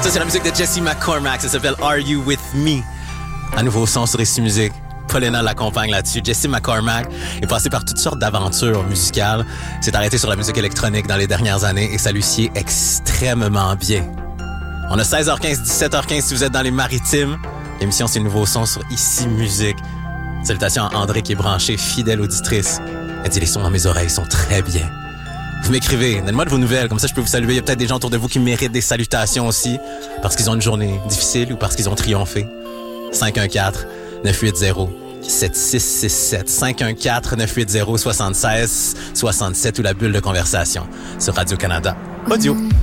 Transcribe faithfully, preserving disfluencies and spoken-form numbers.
Ça, c'est la musique de Jesse McCormack. Ça s'appelle Are You With Me? Un nouveau son sur Ici Musique. Paulina l'accompagne là-dessus. Jesse McCormack est passé par toutes sortes d'aventures musicales. S'est arrêté sur la musique électronique dans les dernières années et ça lui sied extrêmement bien. On a seize heures quinze, dix-sept heures quinze si vous êtes dans les Maritimes. L'émission, c'est le nouveau son sur Ici Musique. Salutations à André qui est branché, fidèle auditrice. Elle dit, les sons dans mes oreilles sont très bien. Vous m'écrivez, donnez-moi de vos nouvelles, comme ça je peux vous saluer. Il y a peut-être des gens autour de vous qui méritent des salutations aussi, parce qu'ils ont une journée difficile ou parce qu'ils ont triomphé. cinq un quatre, neuf huit zéro, sept six six sept. cinq un quatre, neuf huit zéro, sept six six sept ou la bulle de conversation sur Radio-Canada Audio.